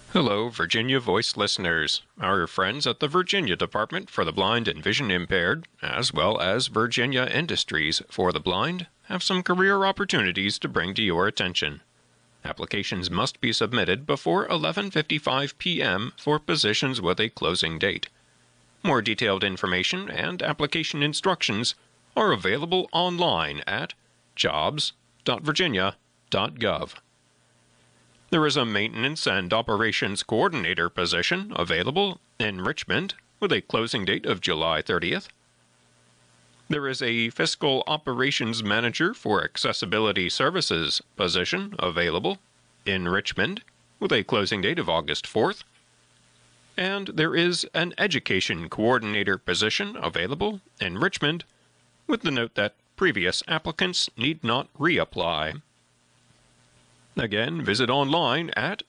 Hello, Virginia Voice listeners. Our friends at the Virginia Department for the Blind and Vision Impaired, as well as Virginia Industries for the Blind, have some career opportunities to bring to your attention. Applications must be submitted before 11:55 p.m. for positions with a closing date. More detailed information and application instructions are available online at jobs.virginia.gov. There is a Maintenance and Operations Coordinator position available in Richmond with a closing date of July 30th. There is a Fiscal Operations Manager for Accessibility Services position available in Richmond with a closing date of August 4th. And there is an Education Coordinator position available in Richmond with the note that previous applicants need not reapply. Again, visit online at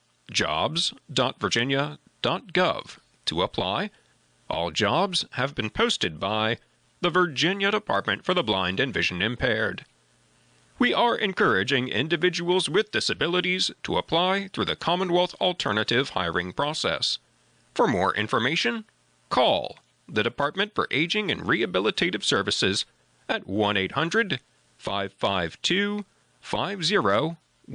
jobs.virginia.gov to apply. All jobs have been posted by the Virginia Department for the Blind and Vision Impaired. We are encouraging individuals with disabilities to apply through the Commonwealth Alternative Hiring Process. For more information, call the Department for Aging and Rehabilitative Services at 1-800-552-5019.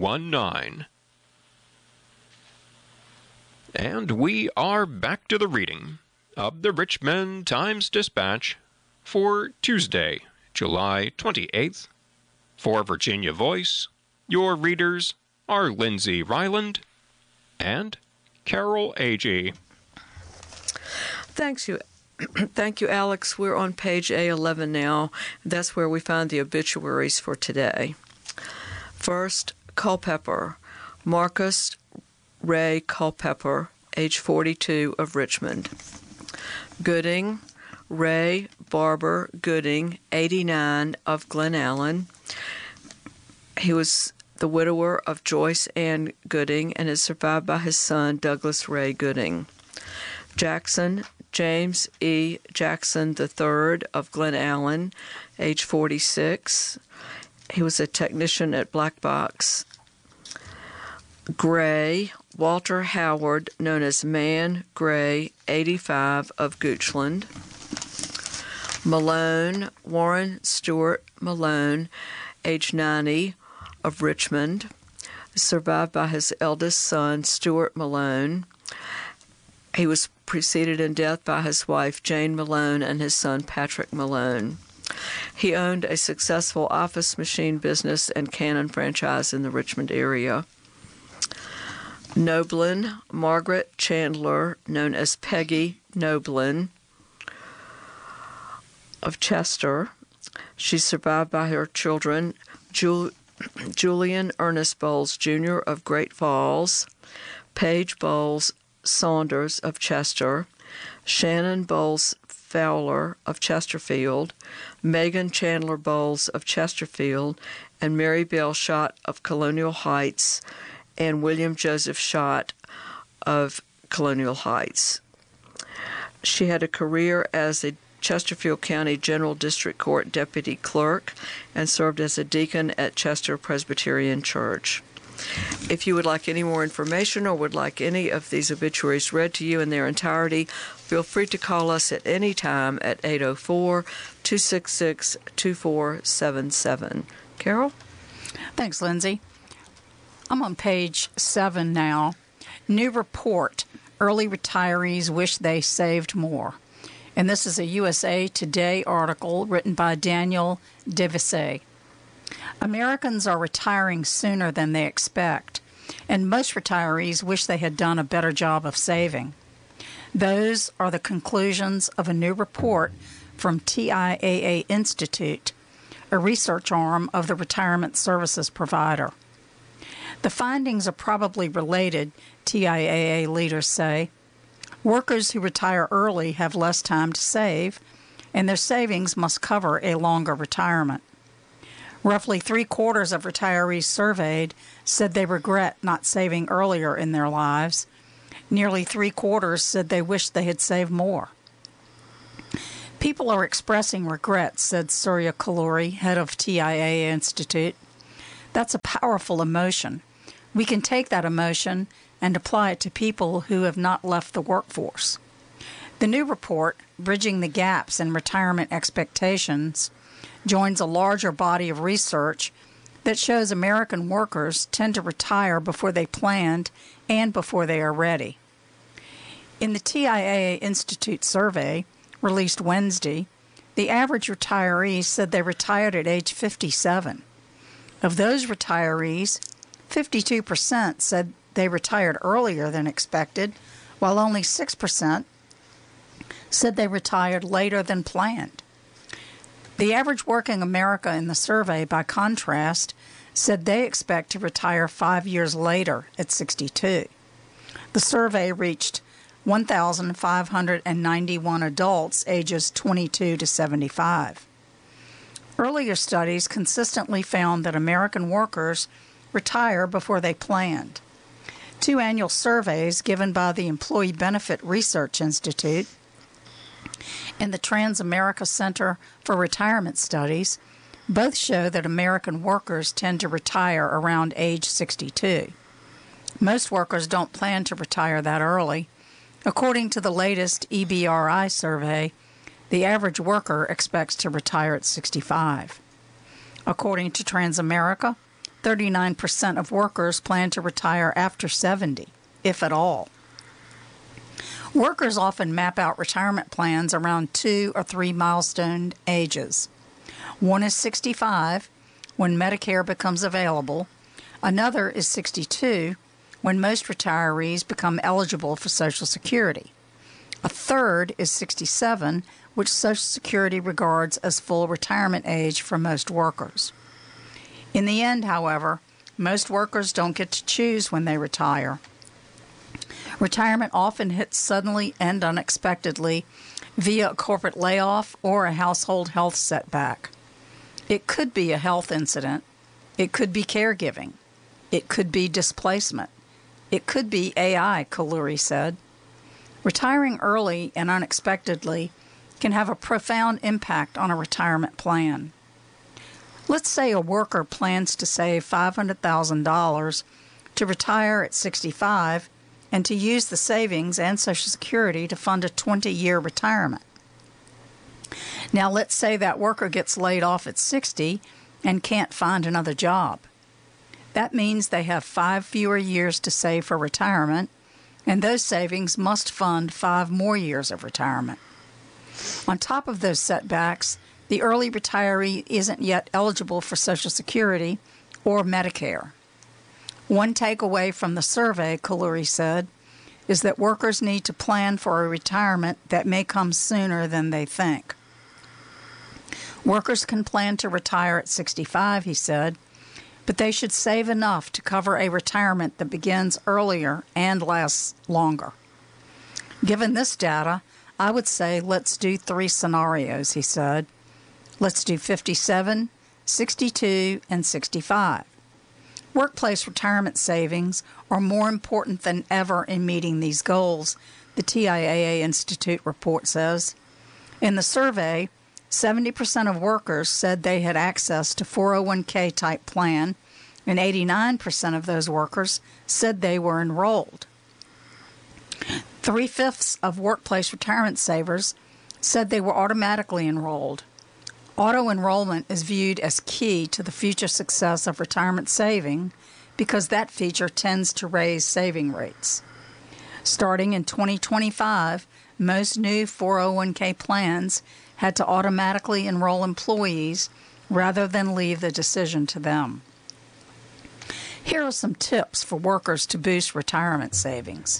And we are back to the reading of the Richmond Times-Dispatch for Tuesday, July 28th. For Virginia Voice, your readers are Lindsay Ryland and Carol Agee. Thank you, Alex. We're on page A11 now. That's where we find the obituaries for today. First, Culpeper, Marcus Ray Culpeper, age 42, of Richmond. Gooding, Ray Barber Gooding, 89, of Glen Allen. He was the widower of Joyce Ann Gooding and is survived by his son, Douglas Ray Gooding. Jackson, James E. Jackson III, of Glen Allen, age 46. He was a technician at Black Box. Gray, Walter Howard, known as Man Gray, 85, of Goochland. Malone, Warren Stewart Malone, age 90, of Richmond, survived by his eldest son, Stuart Malone. He was preceded in death by his wife, Jane Malone, and his son, Patrick Malone. He owned a successful office machine business and Canon franchise in the Richmond area. Noblin, Margaret Chandler, known as Peggy Noblin, of Chester. She's survived by her children, Julian Ernest Bowles, Jr. of Great Falls, Paige Bowles Saunders of Chester, Shannon Bowles Fowler of Chesterfield, Megan Chandler Bowles of Chesterfield, and Mary Bell Schott of Colonial Heights, and William Joseph Schott of Colonial Heights. She had a career as a Chesterfield County General District Court Deputy Clerk and served as a deacon at Chester Presbyterian Church. If you would like any more information or would like any of these obituaries read to you in their entirety, feel free to call us at any time at 804-266-2477. Carol? Thanks, Lindsay. I'm on page 7 now. New report. Early retirees wish they saved more. And this is a USA Today article written by Daniel Devisay. Americans are retiring sooner than they expect, and most retirees wish they had done a better job of saving. Those are the conclusions of a new report from TIAA Institute, a research arm of the retirement services provider. The findings are probably related, TIAA leaders say. Workers who retire early have less time to save, and their savings must cover a longer retirement. Roughly 3/4 of retirees surveyed said they regret not saving earlier in their lives. Nearly 3/4 said they wish they had saved more. People are expressing regret, said Surya Kalluri, head of TIAA Institute. That's a powerful emotion. We can take that emotion and apply it to people who have not left the workforce. The new report, Bridging the Gaps in Retirement Expectations, joins a larger body of research that shows American workers tend to retire before they planned and before they are ready. In the TIAA Institute survey, released Wednesday, the average retiree said they retired at age 57. Of those retirees, 52% said they retired earlier than expected, while only 6% said they retired later than planned. The average working American in the survey, by contrast, said they expect to retire 5 years later at 62. The survey reached 1,591 adults ages 22 to 75. Earlier studies consistently found that American workers retire before they planned. 2 annual surveys given by the Employee Benefit Research Institute and the Transamerica Center for Retirement Studies both show that American workers tend to retire around age 62. Most workers don't plan to retire that early. According to the latest EBRI survey, the average worker expects to retire at 65. According to Transamerica, 39% of workers plan to retire after 70, if at all. Workers often map out retirement plans around 2 or 3 milestone ages. One is 65, when Medicare becomes available. Another is 62, when most retirees become eligible for Social Security. A third is 67, which Social Security regards as full retirement age for most workers. In the end, however, most workers don't get to choose when they retire. Retirement often hits suddenly and unexpectedly via a corporate layoff or a household health setback. It could be a health incident. It could be caregiving. It could be displacement. It could be AI, Kalluri said. Retiring early and unexpectedly can have a profound impact on a retirement plan. Let's say a worker plans to save $500,000 to retire at 65 and to use the savings and Social Security to fund a 20-year retirement. Now, let's say that worker gets laid off at 60 and can't find another job. That means they have 5 fewer years to save for retirement, and those savings must fund 5 more years of retirement. On top of those setbacks, the early retiree isn't yet eligible for Social Security or Medicare. One takeaway from the survey, Kalluri said, is that workers need to plan for a retirement that may come sooner than they think. Workers can plan to retire at 65, he said, but they should save enough to cover a retirement that begins earlier and lasts longer. Given this data, I would say let's do 3 scenarios, he said. Let's do 57, 62, and 65. Workplace retirement savings are more important than ever in meeting these goals, the TIAA Institute report says. In the survey, 70% of workers said they had access to 401k type plan, and 89% of those workers said they were enrolled. 3/5 of workplace retirement savers said they were automatically enrolled. Auto-enrollment is viewed as key to the future success of retirement saving because that feature tends to raise saving rates. Starting in 2025, most new 401k plans had to automatically enroll employees rather than leave the decision to them. Here are some tips for workers to boost retirement savings.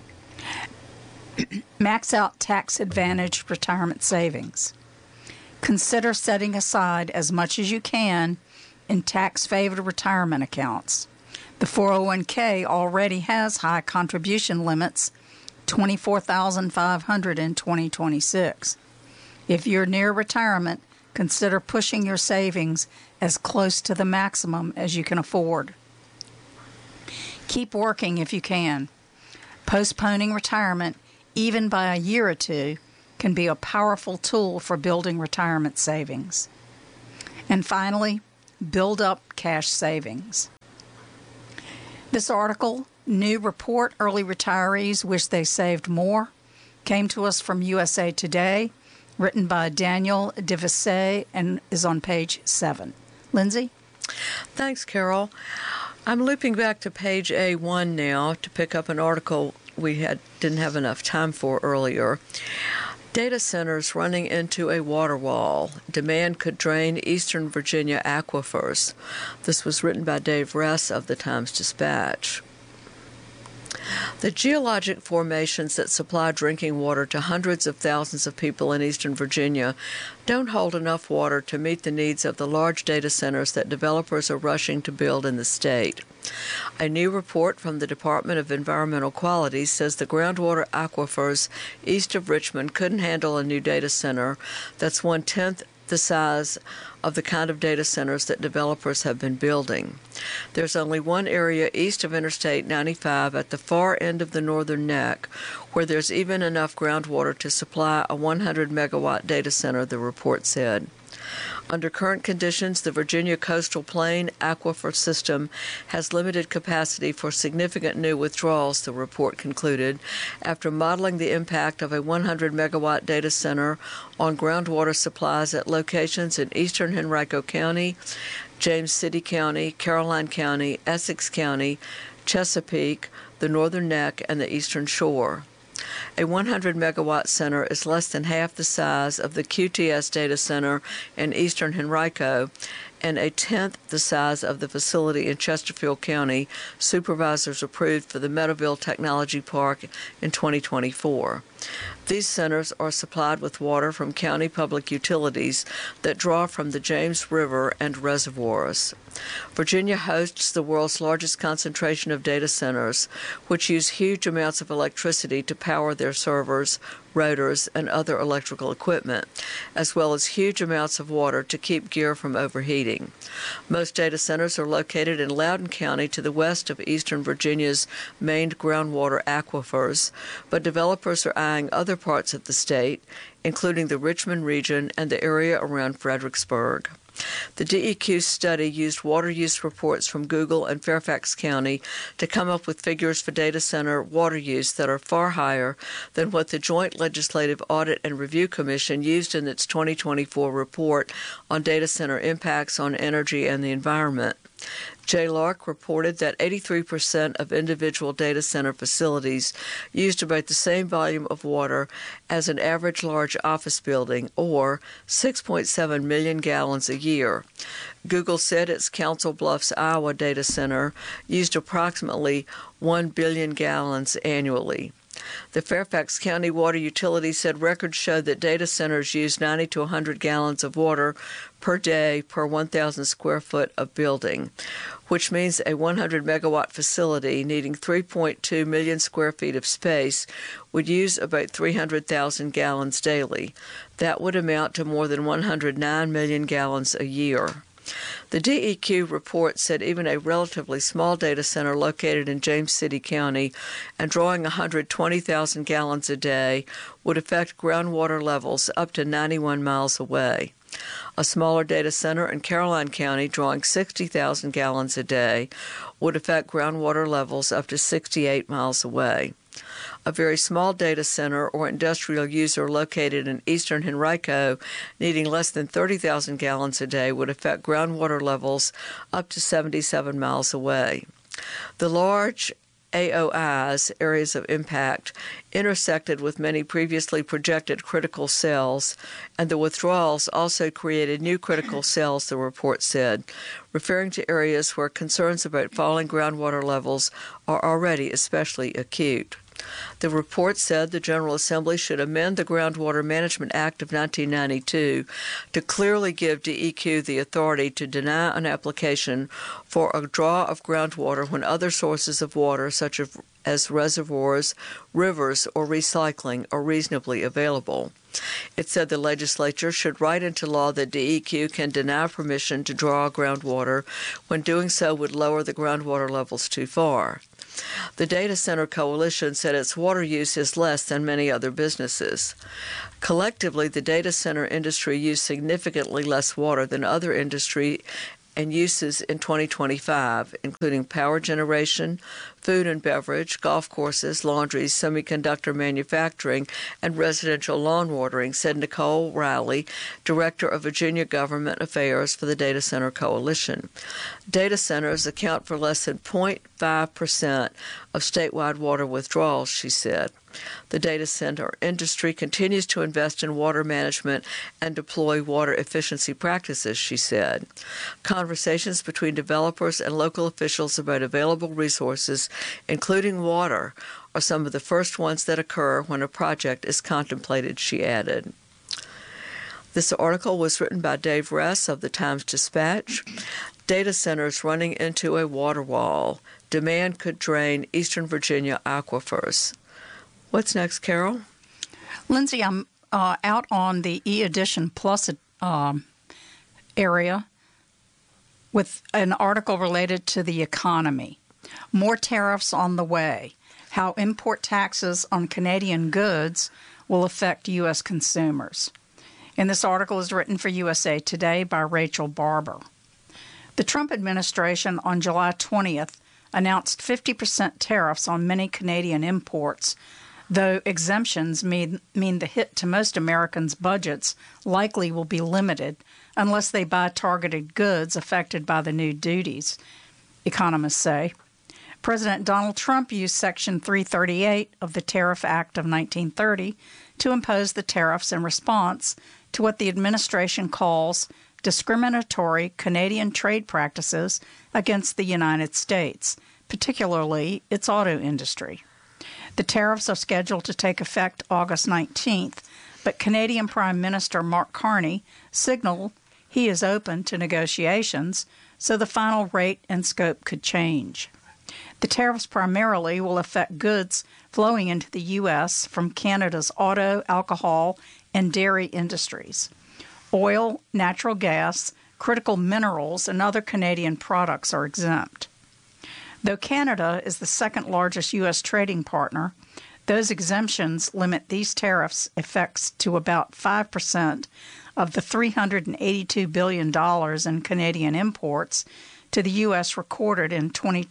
Max out tax-advantaged retirement savings. Consider setting aside as much as you can in tax-favored retirement accounts. The 401k already has high contribution limits, $24,500 in 2026. If you're near retirement, consider pushing your savings as close to the maximum as you can afford. Keep working if you can. Postponing retirement, even by a year or two, can be a powerful tool for building retirement savings. And finally, build up cash savings. This article New report, early retirees wish they saved more, came to us from USA Today, written by Daniel Devissey, and is on page 7. Lindsay? Thanks, Carol. I'm looping back to page A1 now to pick up an article we didn't have enough time for earlier. Data centers running into a water wall. Demand could drain Eastern Virginia aquifers. This was written by Dave Ress of the Times-Dispatch. The geologic formations that supply drinking water to hundreds of thousands of people in Eastern Virginia don't hold enough water to meet the needs of the large data centers that developers are rushing to build in the state. A new report from the Department of Environmental Quality says the groundwater aquifers east of Richmond couldn't handle a new data center that's 1/10 the size of the kind of data centers that developers have been building. There's only one area east of Interstate 95 at the far end of the northern neck where there's even enough groundwater to supply a 100-megawatt data center, the report said. Under current conditions, the Virginia Coastal Plain Aquifer System has limited capacity for significant new withdrawals, the report concluded, after modeling the impact of a 100-megawatt data center on groundwater supplies at locations in eastern Henrico County, James City County, Caroline County, Essex County, Chesapeake, the Northern Neck, and the Eastern Shore. A 100-megawatt center is less than half the size of the QTS data center in eastern Henrico and a tenth the size of the facility in Chesterfield County supervisors approved for the Meadowville Technology Park in 2024. These centers are supplied with water from county public utilities that draw from the James River and reservoirs. Virginia hosts the world's largest concentration of data centers, which use huge amounts of electricity to power their servers, rotors, and other electrical equipment, as well as huge amounts of water to keep gear from overheating. Most data centers are located in Loudoun County to the west of eastern Virginia's main groundwater aquifers, but developers are eyeing other parts of the state, including the Richmond region and the area around Fredericksburg. The DEQ study used water use reports from Google and Fairfax County to come up with figures for data center water use that are far higher than what the Joint Legislative Audit and Review Commission used in its 2024 report on data center impacts on energy and the environment. Jay Lark reported that 83% of individual data center facilities used about the same volume of water as an average large office building, or 6.7 million gallons a year. Google said its Council Bluffs, Iowa data center used approximately 1 billion gallons annually. The Fairfax County Water Utility said records showed that data centers use 90 to 100 gallons of water per day per 1,000 square foot of building, which means a 100-megawatt facility needing 3.2 million square feet of space would use about 300,000 gallons daily. That would amount to more than 109 million gallons a year. The DEQ report said even a relatively small data center located in James City County and drawing 120,000 gallons a day would affect groundwater levels up to 91 miles away. A smaller data center in Caroline County drawing 60,000 gallons a day would affect groundwater levels up to 68 miles away. A very small data center or industrial user located in eastern Henrico needing less than 30,000 gallons a day would affect groundwater levels up to 77 miles away. The large AOIs, areas of impact, intersected with many previously projected critical cells, and the withdrawals also created new critical cells, the report said, referring to areas where concerns about falling groundwater levels are already especially acute. The report said the General Assembly should amend the Groundwater Management Act of 1992 to clearly give DEQ the authority to deny an application for a draw of groundwater when other sources of water, such as reservoirs, rivers, or recycling, are reasonably available. It said the legislature should write into law that DEQ can deny permission to draw groundwater when doing so would lower the groundwater levels too far. The Data Center Coalition said its water use is less than many other businesses. Collectively, the data center industry used significantly less water than other industry and uses in 2025, including power generation, food and beverage, golf courses, laundries, semiconductor manufacturing, and residential lawn watering, said Nicole Riley, Director of Virginia Government Affairs for the Data Center Coalition. Data centers account for less than 0.5% of statewide water withdrawals, she said. The data center industry continues to invest in water management and deploy water efficiency practices, she said. Conversations between developers and local officials about available resources, including water, are some of the first ones that occur when a project is contemplated, she added. This article was written by Dave Ress of the Times-Dispatch. Data centers running into a water wall. Demand could drain Eastern Virginia aquifers. What's next, Carol? Lindsay, I'm out on the e-edition Plus area with an article related to the economy. More tariffs on the way. How import taxes on Canadian goods will affect U.S. consumers. And this article is written for USA Today by Rachel Barber. The Trump administration on July 20th announced 50% tariffs on many Canadian imports, though exemptions mean the hit to most Americans' budgets likely will be limited unless they buy targeted goods affected by the new duties, economists say. President Donald Trump used Section 338 of the Tariff Act of 1930 to impose the tariffs in response to what the administration calls discriminatory Canadian trade practices against the United States, particularly its auto industry. The tariffs are scheduled to take effect August 19th, but Canadian Prime Minister Mark Carney signaled he is open to negotiations, so the final rate and scope could change. The tariffs primarily will affect goods flowing into the U.S. from Canada's auto, alcohol, and dairy industries. Oil, natural gas, critical minerals, and other Canadian products are exempt. Though Canada is the second largest U.S. trading partner, those exemptions limit these tariffs' effects to about 5% of the $382 billion in Canadian imports to the U.S. recorded in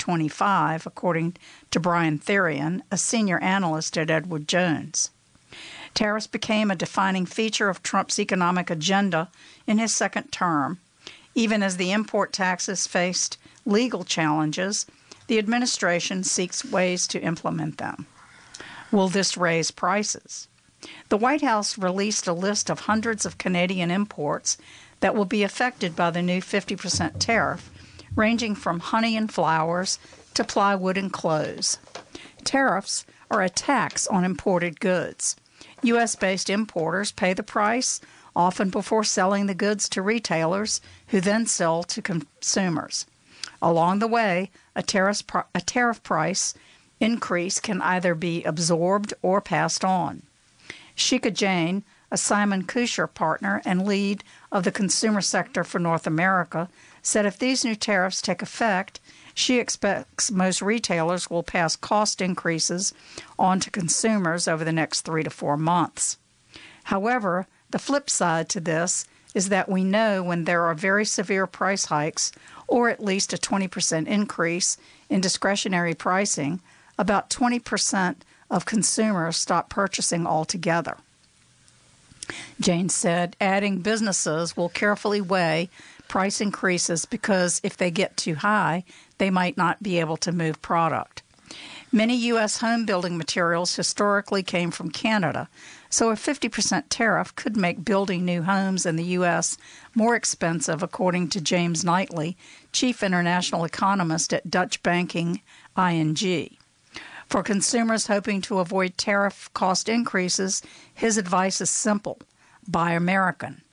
2025, according to Brian Therian, a senior analyst at Edward Jones. Tariffs became a defining feature of Trump's economic agenda in his second term. Even as the import taxes faced legal challenges, the administration seeks ways to implement them. Will this raise prices? The White House released a list of hundreds of Canadian imports that will be affected by the new 50% tariff, ranging from honey and flowers to plywood and clothes. Tariffs are a tax on imported goods. U.S.-based importers pay the price, often before selling the goods to retailers, who then sell to consumers. Along the way, a tariff price increase can either be absorbed or passed on. Shika Jain, a Simon Kucher partner and lead of the consumer sector for North America, said if these new tariffs take effect, she expects most retailers will pass cost increases on to consumers over the next 3 to 4 months. However, the flip side to this is that we know when there are very severe price hikes, or at least a 20% increase in discretionary pricing, about 20% of consumers stop purchasing altogether. Jane said adding businesses will carefully weigh price increases because if they get too high, they might not be able to move product. Many U.S. home building materials historically came from Canada, so a 50% tariff could make building new homes in the U.S. more expensive, according to James Knightley, chief international economist at Dutch banking ING. For consumers hoping to avoid tariff cost increases, his advice is simple: buy American.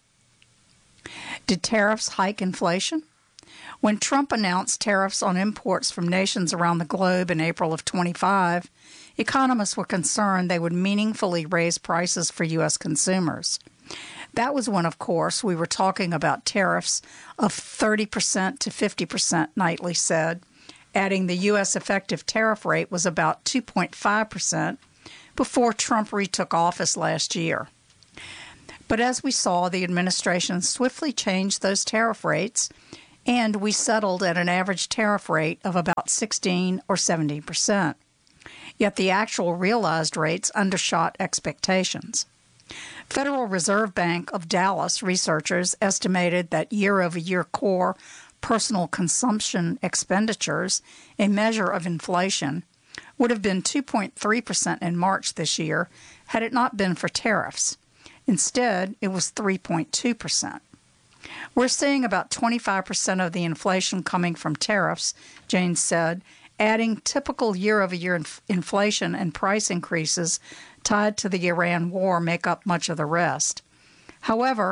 Did tariffs hike inflation? When Trump announced tariffs on imports from nations around the globe in April of 25, economists were concerned they would meaningfully raise prices for U.S. consumers. That was when, of course, we were talking about tariffs of 30% to 50%, Knightley said, adding the U.S. effective tariff rate was about 2.5% before Trump retook office last year. But as we saw, the administration swiftly changed those tariff rates and we settled at an average tariff rate of about 16 or 17%. Yet the actual realized rates undershot expectations. Federal Reserve Bank of Dallas researchers estimated that year-over-year core personal consumption expenditures, a measure of inflation, would have been 2.3% in March this year had it not been for tariffs. Instead, it was 3.2%. We're seeing about 25% of the inflation coming from tariffs, Janes said, adding typical year-over-year inflation and price increases tied to the Iran war make up much of the rest. However,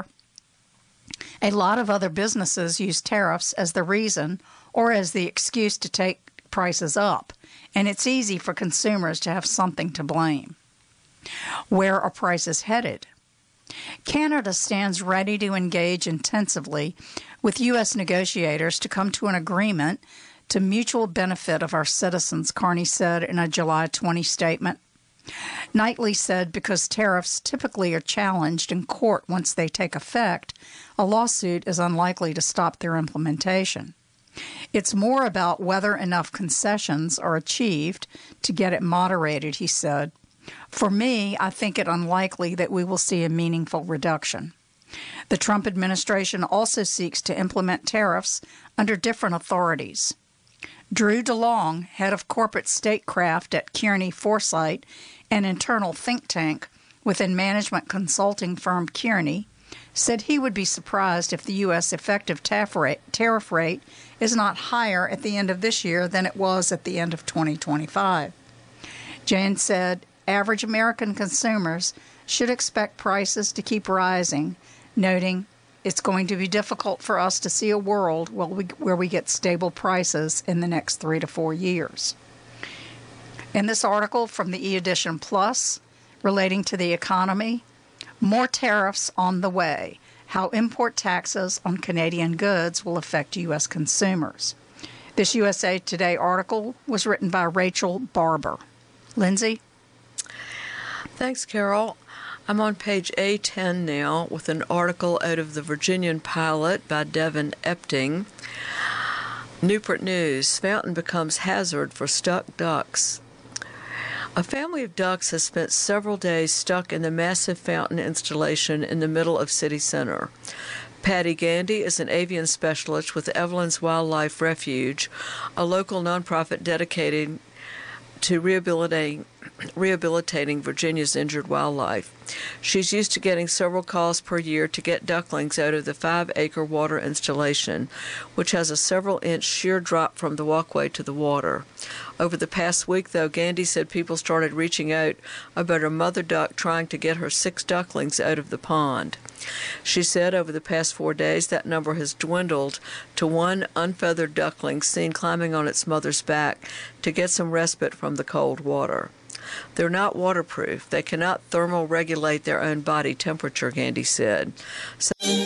a lot of other businesses use tariffs as the reason or as the excuse to take prices up, and it's easy for consumers to have something to blame. Where are prices headed? Canada stands ready to engage intensively with U.S. negotiators to come to an agreement to mutual benefit of our citizens, Carney said in a July 20 statement. Knightley said because tariffs typically are challenged in court once they take effect, a lawsuit is unlikely to stop their implementation. It's more about whether enough concessions are achieved to get it moderated, he said. For me, I think it unlikely that we will see a meaningful reduction. The Trump administration also seeks to implement tariffs under different authorities. Drew DeLong, head of corporate statecraft at Kearney Foresight, an internal think tank within management consulting firm Kearney, said he would be surprised if the U.S. effective tariff rate is not higher at the end of this year than it was at the end of 2025. Jane said average American consumers should expect prices to keep rising, noting it's going to be difficult for us to see a world where we get stable prices in the next 3 to 4 years. In this article from the E-Edition Plus relating to the economy, more tariffs on the way, how import taxes on Canadian goods will affect U.S. consumers. This USA Today article was written by Rachel Barber. Lindsay? Thanks, Carol. I'm on page A10 now with an article out of the Virginian Pilot by Devin Epting. Newport News, fountain becomes hazard for stuck ducks. A family of ducks has spent several days stuck in the massive fountain installation in the middle of city center. Patty Gandy is an avian specialist with Evelyn's Wildlife Refuge, a local nonprofit dedicated to rehabilitating Virginia's injured wildlife. She's used to getting several calls per year to get ducklings out of the 5-acre water installation, which has a several-inch sheer drop from the walkway to the water. Over the past week, though, Gandy said people started reaching out about her mother duck trying to get her 6 ducklings out of the pond. She said over the past 4 days that number has dwindled to 1 unfeathered duckling seen climbing on its mother's back to get some respite from the cold water. They're not waterproof. They cannot thermal regulate their own body temperature, Gandy said. So